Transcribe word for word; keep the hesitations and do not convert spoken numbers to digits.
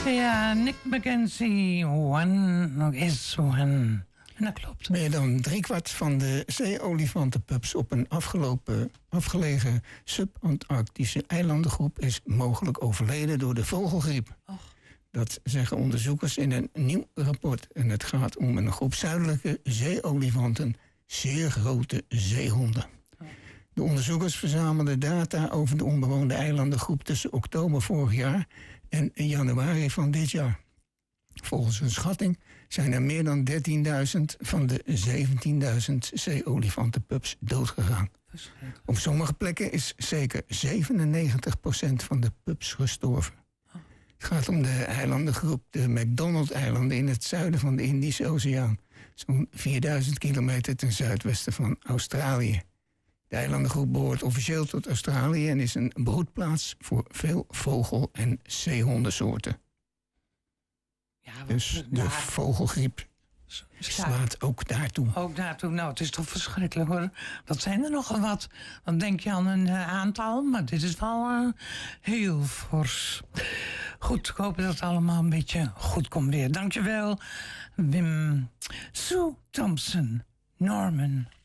Ja, Nick McKenzie, One is One. En dat klopt. Meer dan driekwart van de zeeolifantenpups op een afgelopen, afgelegen subantarctische eilandengroep is mogelijk overleden door de vogelgriep. Och. Dat zeggen onderzoekers in een nieuw rapport. En het gaat om een groep zuidelijke zeeolifanten, zeer grote zeehonden. De onderzoekers verzamelden data over de onbewoonde eilandengroep tussen oktober vorig jaar en januari van dit jaar. Volgens hun schatting zijn er meer dan dertienduizend van de zeventienduizend zeeolifantenpups doodgegaan. Op sommige plekken is zeker zevenennegentig procent van de pups gestorven. Het gaat om de eilandengroep de McDonald-eilanden in het zuiden van de Indische Oceaan. Zo'n vierduizend kilometer ten zuidwesten van Australië. De eilandengroep behoort officieel tot Australië en is een broedplaats voor veel vogel- en zeehondensoorten. Ja, dus de daar... vogelgriep slaat ook daartoe. Ook daartoe. Nou, het is toch verschrikkelijk hoor. Dat zijn er nogal wat. Dan denk je aan een uh, aantal, maar dit is wel uh, heel fors. Goed, ik hoop dat het allemaal een beetje goed komt weer. Dankjewel, Wim. Sue Thompson, Norman.